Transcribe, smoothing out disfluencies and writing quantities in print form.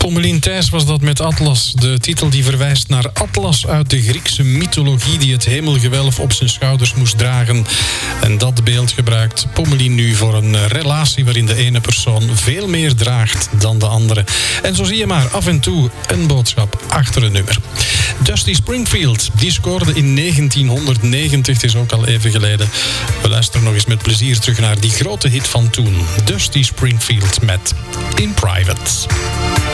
Pommelien Thijs was dat met Atlas. De titel die verwijst naar Atlas uit de Griekse mythologie die het hemelgewelf op zijn schouders moest dragen. En dat beeld gebruikt Pommelien nu voor een relatie waarin de ene persoon veel meer draagt dan de andere. En zo zie je maar af en toe een boodschap achter een nummer. Dusty Springfield, die scoorde in 1990, het is ook al even geleden. We luisteren nog eens met plezier terug naar die grote hit van toen. Dusty Springfield met In Private.